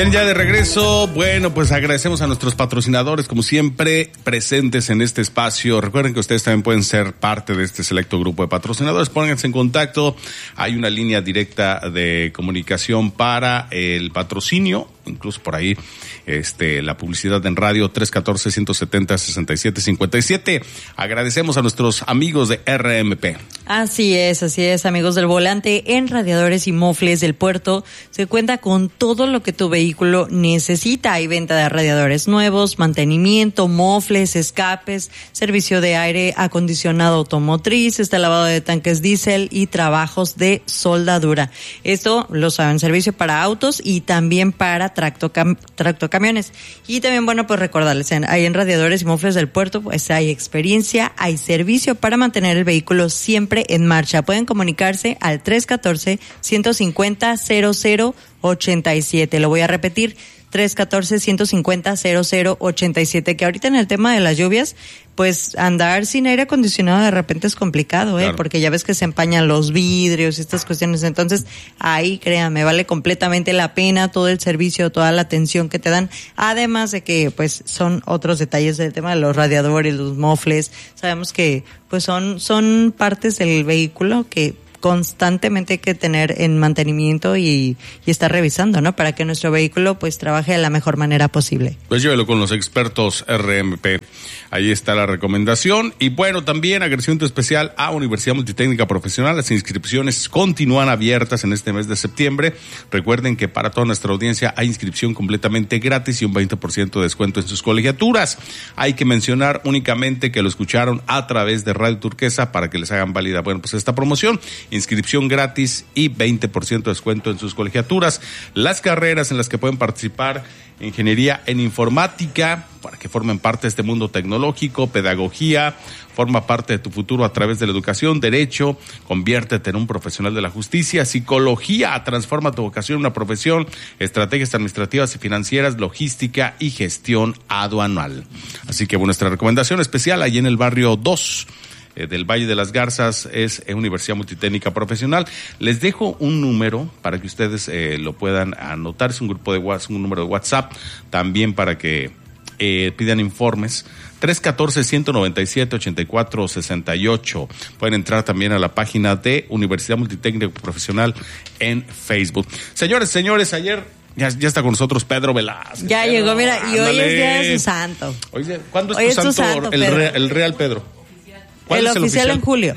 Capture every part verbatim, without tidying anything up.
Ya de regreso, bueno, pues agradecemos a nuestros patrocinadores, como siempre, presentes en este espacio. Recuerden que ustedes también pueden ser parte de este selecto grupo de patrocinadores. Pónganse en contacto. Hay una línea directa de comunicación para el patrocinio, incluso por ahí este la publicidad en radio, tres uno cuatro, uno siete cero, seis siete cinco siete. Agradecemos a nuestros amigos de R M P. Así es, así es, amigos del volante. En Radiadores y Mofles del Puerto se cuenta con todo lo que tu vehículo necesita. Hay venta de radiadores nuevos, mantenimiento, mofles, escapes, servicio de aire acondicionado automotriz, está lavado de tanques diésel y trabajos de soldadura. Esto lo saben, servicio para autos y también para tractocam- tractocamiones. Y también, bueno, pues recordarles, en, ahí en Radiadores y Mofles del Puerto, pues hay experiencia, hay servicio para mantener el vehículo siempre en marcha. Pueden comunicarse al tres uno cuatro, uno cinco cero, cero cero ocho siete. Lo voy a repetir, tres uno cuatro, uno cinco cero, cero cero ocho siete, que ahorita en el tema de las lluvias, pues andar sin aire acondicionado de repente es complicado, ¿eh? Claro. Porque ya ves que se empañan los vidrios y estas cuestiones. Entonces, ahí, créanme, vale completamente la pena todo el servicio, toda la atención que te dan. Además de que, pues, son otros detalles del tema de los radiadores, los mofles. Sabemos que, pues, son, son partes del vehículo que constantemente hay que tener en mantenimiento y, y estar revisando, ¿no? Para que nuestro vehículo pues trabaje de la mejor manera posible. Pues llévelo con los expertos R M P. Ahí está la recomendación. Y bueno, también agradecimiento especial a Universidad Multitécnica Profesional. Las inscripciones continúan abiertas en este mes de septiembre. Recuerden que para toda nuestra audiencia hay inscripción completamente gratis y un veinte por ciento de descuento en sus colegiaturas. Hay que mencionar únicamente que lo escucharon a través de Radio Turquesa para que les hagan válida, bueno, pues esta promoción. Inscripción gratis y veinte por ciento de descuento en sus colegiaturas. Las carreras en las que pueden participar: ingeniería en informática, para que formen parte de este mundo tecnológico; pedagogía, forma parte de tu futuro a través de la educación; derecho, conviértete en un profesional de la justicia; psicología, transforma tu vocación en una profesión; estrategias administrativas y financieras; logística y gestión aduanal. Así que nuestra recomendación especial ahí en el barrio dos Eh, del Valle de las Garzas es eh, Universidad Multitécnica Profesional. Les dejo un número para que ustedes eh, lo puedan anotar. Es un grupo de WhatsApp, un número de WhatsApp también para que eh, pidan informes. tres uno cuatro, uno nueve siete, ocho cuatro seis ocho. Pueden entrar también a la página de Universidad Multitécnica Profesional en Facebook. Señores, señores, ayer Ya, ya está con nosotros Pedro Velázquez. Ya Pedro, llegó, mira, y hoy ándale. es día de su santo. Oye, ¿cuándo es Hoy tu es tu santo? santo, el, Pedro. re, el Real Pedro. El, el oficial en julio.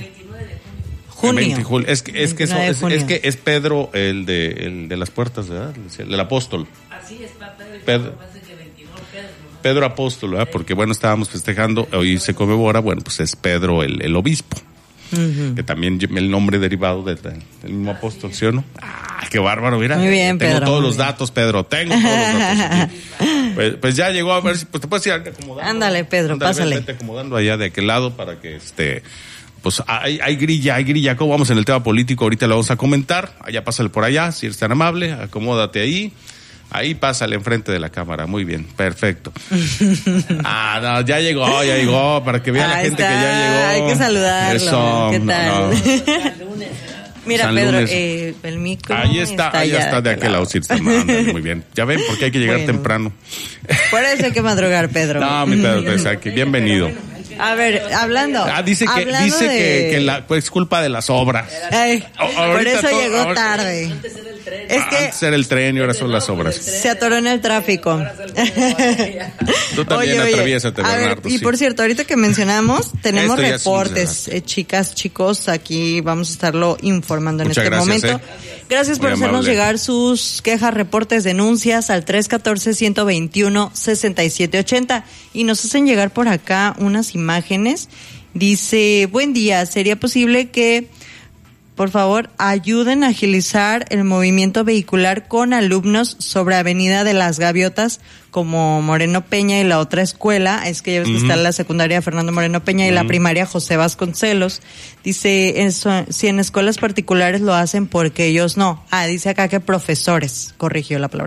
Junio. veinte de julio. Es que es que, eso, de es, junio. es que es Pedro el de el de las puertas, ¿verdad? El del apóstol. Así es, Pedro. Pedro, Pedro Apóstol, ¿verdad? Porque bueno, estábamos festejando, hoy se conmemora, bueno, pues es Pedro el, el obispo. Uh-huh. Que también el nombre derivado de, de, del mismo apóstol, ¿sí o no? ¡Ah, qué bárbaro! Mira, muy bien, tengo Pedro, todos muy los bien. datos, Pedro, tengo todos los datos aquí. Pues, pues ya llegó, a ver si pues te puedes ir acomodando. Ándale, Pedro, Ándale, pásale. Vete acomodando allá de aquel lado para que este... Pues hay, hay grilla, hay grilla. ¿Cómo vamos en el tema político? Ahorita lo vamos a comentar. Allá, pásale por allá, si eres tan amable, acomódate ahí. Ahí pásale enfrente de la cámara. Muy bien, perfecto. Ah, no, ya llegó, ya llegó, para que vea la gente está. que ya llegó. Hay que saludarlo. Eso, ¿Qué tal? no, no. Mira, San Pedro, Lunes. eh, el micro. Ahí está, ahí ya está de aquel lado. Sí, está, ándale, muy bien. Ya ven, porque hay que llegar Bueno. temprano. Por eso hay que madrugar, Pedro. No, mi Pedro, pues aquí, bienvenido. A ver, hablando. Ah, dice que hablando dice de... que, que la, pues, es culpa de las obras. Ay, O- por ahorita eso todo- llegó ahora- tarde. Es que Antes era el tren y ahora son las obras. se atoró en el tráfico. Tú también atraviésate, a ver, Bernardo. y sí. por cierto, ahorita que mencionamos, tenemos Esto ya es un reportes, desastre. eh, chicas, chicos, aquí vamos a estarlo informando en Muchas este gracias, momento. eh. Gracias por Muy hacernos amable. llegar sus quejas, reportes, denuncias al tres uno cuatro, uno dos uno, seis siete ocho cero y nos hacen llegar por acá unas imágenes. Dice, buen día, ¿sería posible que por favor ayuden a agilizar el movimiento vehicular con alumnos sobre Avenida de las Gaviotas como Moreno Peña y la otra escuela? Es que ya ves que Ujú. está la secundaria Fernando Moreno Peña y la primaria José Vasconcelos. Dice, eso, si en escuelas particulares lo hacen, porque ellos no. Ah, dice acá que profesores, corrigió la palabra.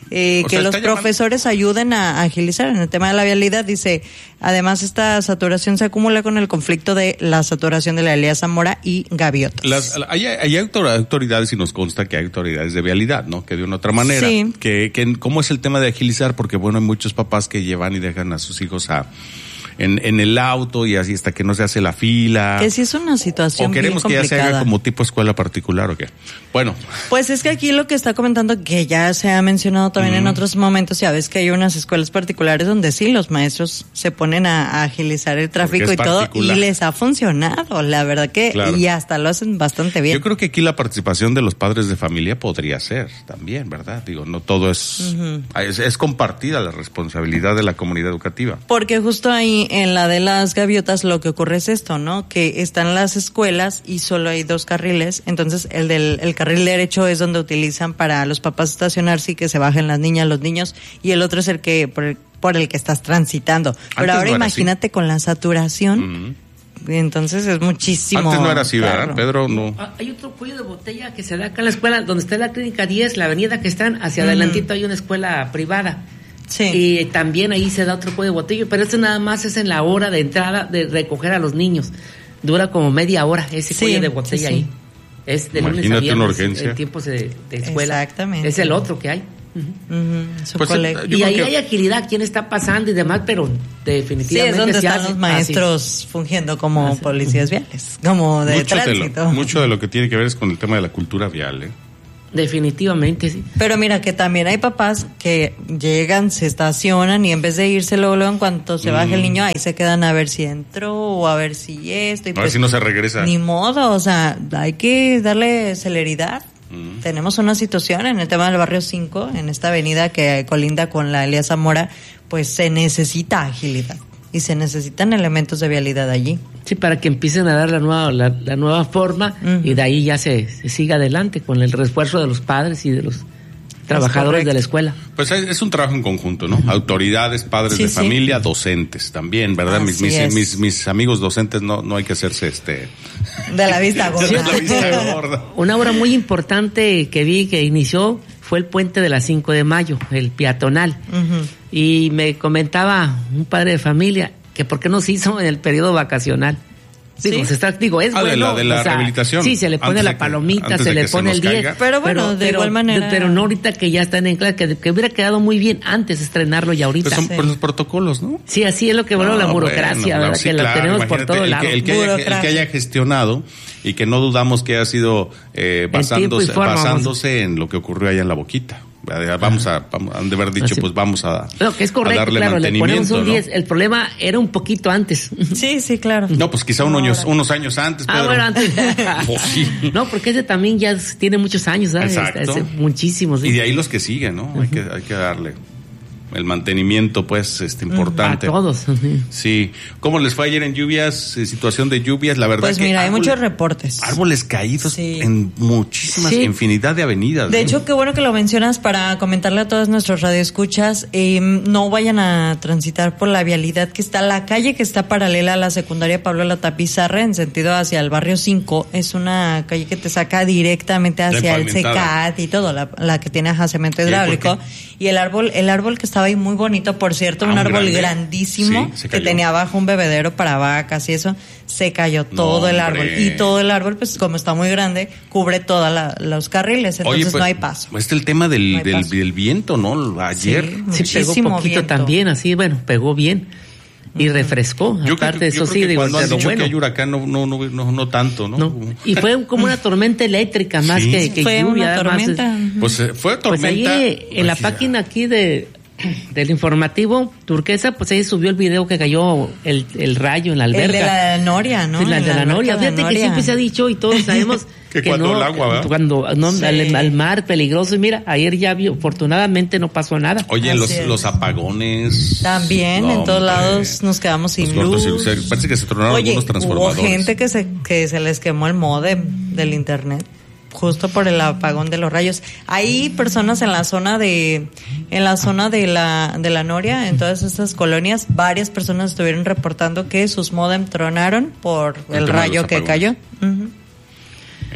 eh, que sea, los profesores llamando... ayuden a agilizar en el tema de la vialidad. Dice, además esta saturación se acumula con el conflicto de la saturación de la Elías Zamora y Gaviotas. Las, hay, hay autoridades, y nos consta que hay autoridades de vialidad, ¿no? Que de una otra manera. Sí. Que, que, ¿cómo es el tema de agilizar? Porque, bueno, hay muchos papás que llevan y dejan a sus hijos a... En, en el auto y así hasta que no se hace la fila. Que sí es una situación o queremos bien que ya se haga como tipo escuela particular o qué. Bueno. Pues es que aquí lo que está comentando, que ya se ha mencionado también mm. en otros momentos, ya ves que hay unas escuelas particulares donde sí los maestros se ponen a, a agilizar el tráfico y todo, y les ha funcionado, la verdad que, claro. Y hasta lo hacen bastante bien. Yo creo que aquí la participación de los padres de familia podría ser también, ¿verdad? Digo, no todo es, uh-huh. es, es compartida la responsabilidad de la comunidad educativa. Porque justo ahí en la de las Gaviotas lo que ocurre es esto, ¿no? Que están las escuelas y solo hay dos carriles, entonces el del el carril derecho es donde utilizan para los papás estacionarse y que se bajen las niñas, los niños, y el otro es el que por el, por el que estás transitando. Pero Antes ahora no imagínate con la saturación, uh-huh. entonces es muchísimo. Antes no era así, ¿verdad, claro. Pedro? No. Hay otro cuello de botella que se da acá en la escuela, donde está la clínica diez, la avenida que están, hacia uh-huh. adelantito hay una escuela privada. Sí. Y también ahí se da otro cuello de botella, pero este nada más es en la hora de entrada de recoger a los niños. Dura como media hora ese sí, cuello de botella sí, sí. ahí. Es de lunes a viernes, una urgencia. en tiempos de, de escuela. Exactamente. Es el otro que hay. Uh-huh. Uh-huh. Pues, y ahí que... hay agilidad, quién está pasando y demás, pero definitivamente sí, es donde se están hace. los maestros así. fungiendo como así. Policías viales, como de mucho tránsito. De lo, mucho de lo que tiene que ver es con el tema de la cultura vial, ¿eh? Definitivamente, sí. Pero mira que también hay papás que llegan, se estacionan y en vez de irse luego, luego en cuanto se baja mm. el niño, ahí se quedan a ver si entró o a ver si esto. Y a pues, ver si no se regresa. Ni modo, o sea, hay que darle celeridad. Mm. Tenemos una situación en el tema del barrio cinco, en esta avenida que colinda con la Elías Zamora, pues se necesita agilidad y se necesitan elementos de vialidad allí. Sí, para que empiecen a dar la nueva la, la nueva forma uh-huh. y de ahí ya se, se siga adelante con el refuerzo de los padres y de los trabajadores de la escuela. Pues es un trabajo en conjunto, ¿no? Autoridades, padres sí, de sí. familia, docentes también, ¿verdad? Mis, mis, mis, mis amigos docentes no, no hay que hacerse este... De la vista gorda. De la vista gorda. Una obra muy importante que vi que inició fue el puente de la cinco de mayo, el peatonal. Uh-huh. Y me comentaba un padre de familia que por qué no se hizo en el periodo vacacional. Digo, ¿Sí? se está, digo es ah, bueno. de la, de la o sea, rehabilitación. Sí, se le pone la palomita, que, se le pone el diez. Pero bueno, pero, de pero, igual manera. Pero no ahorita que ya están en clase, que, que hubiera quedado muy bien antes estrenarlo y ahorita. Pues son sí. por los protocolos, ¿no? Sí, así es lo que bueno no, la burocracia, bueno, ¿verdad? Sí, que claro, la tenemos por todo lado. El, el, que haya, el que haya gestionado y que no dudamos que haya sido eh, basándose, forma, basándose en lo que ocurrió allá en La Boquita. Vamos a, vamos, han de haber dicho, así. Pues vamos a, no, que es correcto, a darle claro, mantenimiento, le ponemos un diez. ¿no? El problema era un poquito antes. Sí, sí, claro. No, pues quizá un años, unos años antes, Pedro. Ah, bueno, antes. Pues sí. No, porque ese también ya tiene muchos años, ¿sabes? Exacto. Hace muchísimos. ¿Sí? Y de ahí los que siguen, ¿no? Uh-huh. Hay que, hay que darle el mantenimiento, pues, este, importante. A todos. Sí. ¿Cómo les fue ayer en lluvias? Eh, situación de lluvias, la verdad. Pues que mira, árbol, hay muchos reportes. Árboles caídos sí. en muchísimas, sí. infinidad de avenidas. De ¿eh? hecho, qué bueno que lo mencionas para comentarle a todos nuestros radioescuchas. Eh, no vayan a transitar por la vialidad que está, la calle que está paralela a la secundaria Pablo La Tapizarra, en sentido hacia el barrio cinco. Es una calle que te saca directamente hacia el C E C A T y todo, la, la que tiene ajá, cemento hidráulico. Y el árbol, el árbol que estaba ahí muy bonito, por cierto, ah, un árbol grande. grandísimo sí, que tenía abajo un bebedero para vacas y eso, se cayó todo no, el árbol. Y todo el árbol, pues como está muy grande, cubre todos los carriles, entonces Oye, pues, no hay paso. Este es el tema del, no del, del viento, ¿no? Ayer. Sí, sí pegó poquito viento. También, así, bueno, pegó bien. Y refrescó, yo aparte creo, de eso yo sí, que digo, cuando han dicho bueno. que hay huracán no, no, no, no, no tanto, ¿no? no. Y fue como una tormenta eléctrica más sí. que, que fue lluvia. Una tormenta. Más, pues fue tormenta. Pues ahí en la página aquí de del informativo Turquesa, pues ahí subió el video que cayó el, el rayo en la alberca. El de la Noria, ¿no? Sí, la de la, la Noria. Fíjate la Noria. Que siempre se ha dicho y todos sabemos que, que cuando no, el agua, ¿verdad? Cuando no, sí. al, al mar peligroso. Y mira, ayer ya vio, afortunadamente no pasó nada. Oye, los, los apagones. También, no, en todos hombre. lados nos quedamos sin luz. O sea, parece que se tronaron Oye, algunos transformadores. Hubo gente que se, que se les quemó el módem del internet. Justo por el apagón de los rayos. Hay personas en la zona de, en la zona de la, de la Noria, en todas estas colonias, varias personas estuvieron reportando que sus módem tronaron por el, el rayo que cayó. Uh-huh. El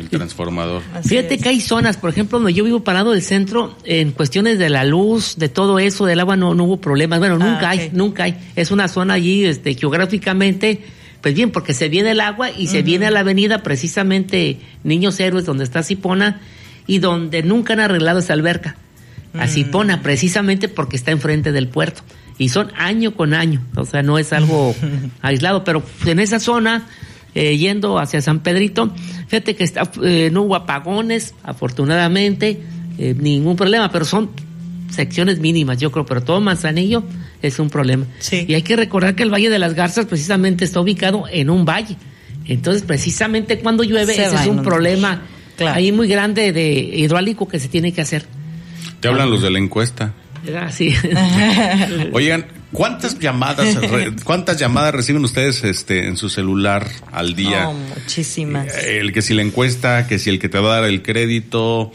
el transformador. Así Fíjate es. que hay zonas, por ejemplo, donde yo vivo parado del centro, en cuestiones de la luz, de todo eso, del agua, no, no hubo problemas. Bueno, nunca ah, okay. hay, nunca hay. Es una zona allí, este, geográficamente, pues bien, porque se viene el agua y uh-huh. se viene a la avenida, precisamente Niños Héroes, donde está Cipona, y donde nunca han arreglado esa alberca. Uh-huh. A Cipona, precisamente porque está enfrente del puerto. Y son año con año, o sea, no es algo aislado, pero en esa zona, eh, yendo hacia San Pedrito, fíjate que está, eh, no hubo apagones, afortunadamente, eh, ningún problema, pero son secciones mínimas, yo creo, pero todo Manzanillo es un problema. Sí. Y hay que recordar que el Valle de las Garzas precisamente está ubicado en un valle, entonces precisamente cuando llueve, se ese es un problema claro. ahí muy grande de hidráulico que se tiene que hacer. Te hablan los de la encuesta. Ah, sí. Oigan, ¿cuántas llamadas re, cuántas llamadas reciben ustedes este en su celular al día? No, muchísimas. El que si la encuesta, que si el que te va a dar el crédito,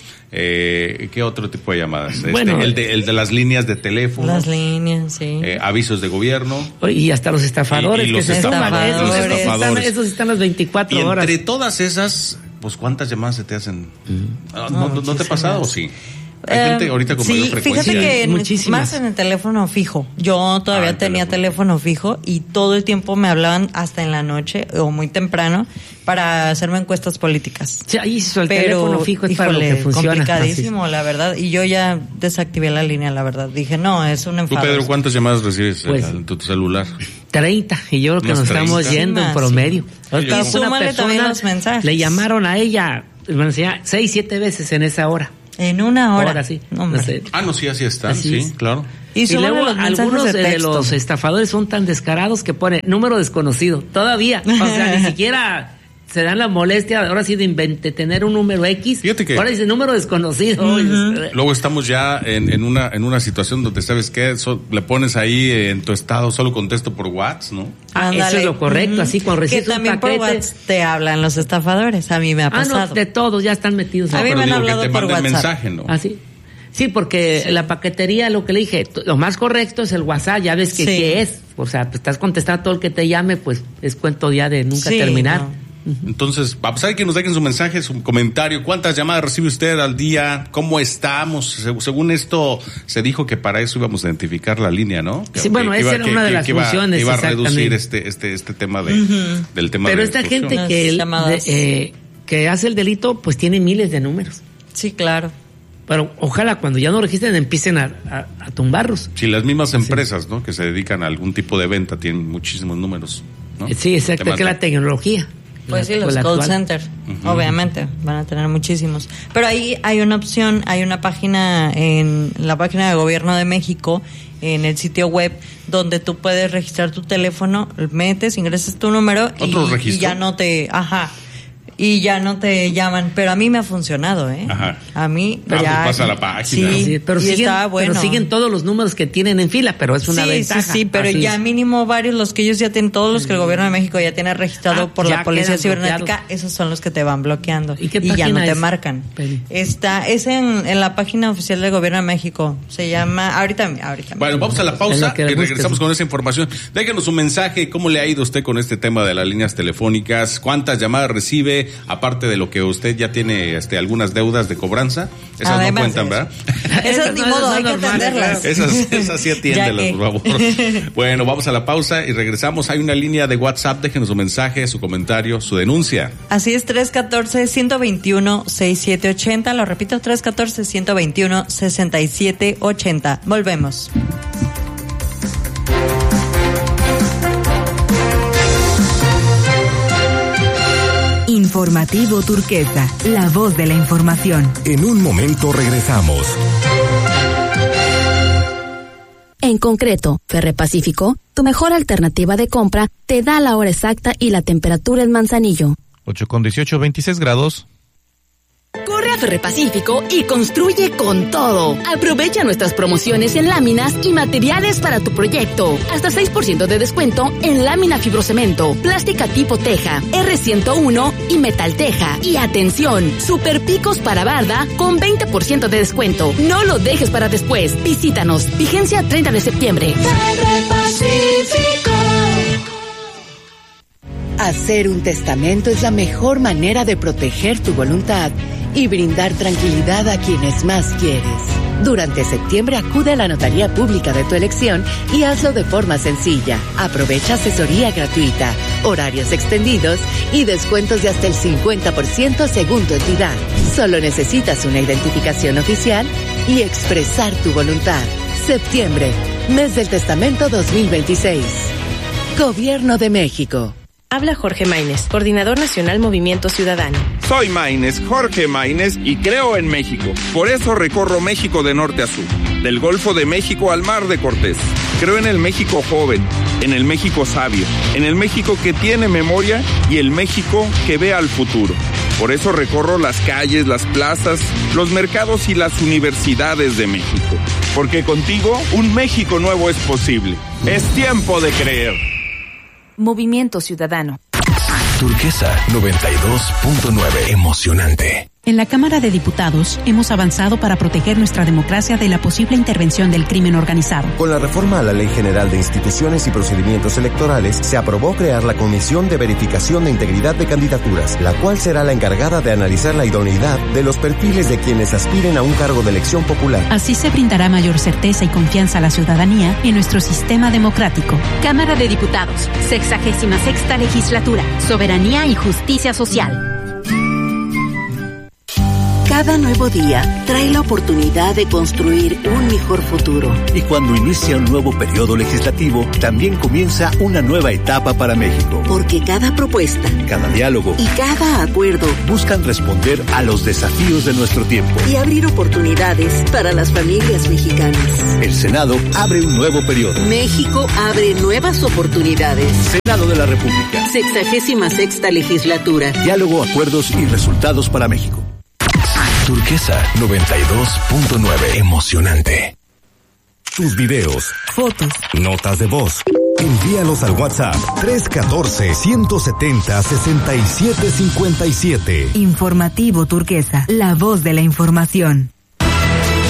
eh, ¿qué otro tipo de llamadas? Bueno, este, el de el de las líneas de teléfono. Las líneas, sí. Eh, avisos de gobierno. Y hasta los estafadores. Y, y los que estafadores. Esos, Los estafadores. Están, esos están las veinticuatro y horas. Entre todas esas, pues ¿cuántas llamadas se te hacen? Mm. ¿No, no, ¿No te ha pasado o sí? Hay eh, gente ahorita con sí, mayor frecuencia. Fíjate que muchísimas. Más en el teléfono fijo. Yo todavía ah, tenía teléfono. teléfono fijo y todo el tiempo me hablaban hasta en la noche o muy temprano para hacerme encuestas políticas. Sí, ahí el Pero, teléfono fijo es híjole, para lo que funciona. Complicadísimo, la verdad. Y yo ya desactivé la línea, la verdad. Dije, no, es un enfado. ¿Tú, Pedro, cuántas llamadas recibes pues, en tu celular? treinta, y yo creo que nos treinta estamos yendo sí, en promedio. Sí. Y una súmale también los mensajes. Le llamaron a ella, bueno, seis, siete veces en esa hora. En una hora. Ahora sí. No, no sé. Ah, no, sí, así están, así sí, es. Claro. Y, y luego algunos de, de los estafadores son tan descarados que ponen número desconocido. Todavía. O sea, ni siquiera se dan la molestia ahora sí de invente, tener un número X. Fíjate que ahora dice número desconocido. Uh-huh. Luego estamos ya en, en una en una situación donde, ¿sabes qué? So, le pones ahí en tu estado, solo contesto por WhatsApp, ¿no? Ah, Ándale. Eso es lo correcto, uh-huh. Así cuando recibes un paquete. Que también por WhatsApp te hablan los estafadores, a mí me ha pasado. Ah, no, de todos ya están metidos. A No, mí me han hablado que te por WhatsApp. mensaje, ¿no? ¿Ah, sí? Sí, porque sí. La paquetería, lo que le dije, lo más correcto es el WhatsApp, ya ves que sí. qué es. O sea, pues estás contestando a todo el que te llame, pues es cuento ya de nunca sí, terminar. No. Entonces, a pesar de que nos dejen su mensaje, su comentario, ¿cuántas llamadas recibe usted al día? ¿Cómo estamos? Según esto, se dijo que para eso íbamos a identificar la línea, ¿no? Sí, que, bueno, que esa iba, era que, una de que, las que funciones. Iba, iba a reducir este este este tema de, uh-huh. del tema Pero de esta gente que, el, de, eh, que hace el delito, pues tiene miles de números. Sí, claro. Pero ojalá cuando ya no registren empiecen a, a, a tumbarlos. Sí, las mismas empresas, sí. ¿no? Que se dedican a algún tipo de venta tienen muchísimos números, ¿no? Sí, exacto, que es la tecnología. Pues sí, los call center, uh-huh. obviamente, van a tener muchísimos. Pero ahí hay una opción, hay una página en la página de Gobierno de México, en el sitio web, donde tú puedes registrar tu teléfono, metes, ingresas tu número y, y ya no te... Ajá. Y ya no te llaman, pero a mí me ha funcionado, ¿eh? Ajá. A mí ah, ya... Pues pasa la página. Sí, sí pero, y siguen, estaba bueno. pero siguen todos los números que tienen en fila, pero es una sí, ventaja. Sí, sí, pero Así ya es. Mínimo varios, los que ellos ya tienen, todos los que el Gobierno de México ya tiene registrado ah, por la Policía Cibernética, bloqueados. Esos son los que te van bloqueando. ¿Y, qué y ya no te es? marcan. Peli. Está, es en, en la página oficial del Gobierno de México. Se llama, ahorita, ahorita. Bueno, vamos a la pausa y regresamos con esa información. Déjenos un mensaje, ¿cómo le ha ido usted con este tema de las líneas telefónicas? ¿Cuántas llamadas recibe? Aparte de lo que usted ya tiene este algunas deudas de cobranza, esas Además, no cuentan, ¿verdad? Esas ni modo, hay que atenderlas. Esas, esas sí atiéndelas, por favor. Bueno, vamos a la pausa y regresamos. Hay una línea de WhatsApp, déjenos un mensaje, su comentario, su denuncia. Así es, tres uno cuatro, uno dos uno, seis siete ocho cero, lo repito, tres uno cuatro, uno dos uno, seis siete ocho cero. Volvemos. Informativo Turquesa, la voz de la información. En un momento regresamos. En concreto, Ferre Pacífico, tu mejor alternativa de compra, te da la hora exacta y la temperatura en Manzanillo. ocho con dieciocho, veintiséis grados. Corre a Ferre Pacífico y construye con todo. Aprovecha nuestras promociones en láminas y materiales para tu proyecto. Hasta seis por ciento de descuento en lámina fibrocemento, plástica tipo teja, erre ciento uno y metal teja. Y atención, super picos para barda con veinte por ciento de descuento. No lo dejes para después. Visítanos. Vigencia treinta de septiembre. Ferre Pacífico. Hacer un testamento es la mejor manera de proteger tu voluntad y brindar tranquilidad a quienes más quieres. Durante septiembre acude a la notaría pública de tu elección y hazlo de forma sencilla. Aprovecha asesoría gratuita, horarios extendidos y descuentos de hasta el cincuenta por ciento según tu entidad. Solo necesitas una identificación oficial y expresar tu voluntad. Septiembre, mes del testamento dos mil veintiséis. Gobierno de México. Habla Jorge Maínez, coordinador nacional Movimiento Ciudadano. Soy Maínez, Jorge Maínez, y creo en México. Por eso recorro México de norte a sur, del Golfo de México al Mar de Cortés. Creo en el México joven, en el México sabio, en el México que tiene memoria y el México que ve al futuro. Por eso recorro las calles, las plazas, los mercados y las universidades de México. Porque contigo un México nuevo es posible. Es tiempo de creer. Movimiento Ciudadano. Turquesa noventa y dos punto nueve. Emocionante. En la Cámara de Diputados hemos avanzado para proteger nuestra democracia de la posible intervención del crimen organizado. Con la reforma a la Ley General de Instituciones y Procedimientos Electorales, se aprobó crear la Comisión de Verificación de Integridad de Candidaturas, la cual será la encargada de analizar la idoneidad de los perfiles de quienes aspiren a un cargo de elección popular. Así se brindará mayor certeza y confianza a la ciudadanía en nuestro sistema democrático. Cámara de Diputados, sexagésima sexta legislatura, soberanía y justicia social. Cada nuevo día trae la oportunidad de construir un mejor futuro. Y cuando inicia un nuevo periodo legislativo, también comienza una nueva etapa para México. Porque cada propuesta, cada diálogo y cada acuerdo buscan responder a los desafíos de nuestro tiempo y abrir oportunidades para las familias mexicanas. El Senado abre un nuevo periodo. México abre nuevas oportunidades. Senado de la República. Sexagésima sexta legislatura. Diálogo, acuerdos y resultados para México. Turquesa noventa y dos punto nueve. Emocionante. Tus videos, fotos, notas de voz. Envíalos al WhatsApp tres uno cuatro, uno siete cero, seis siete cinco siete. Informativo Turquesa, la voz de la información.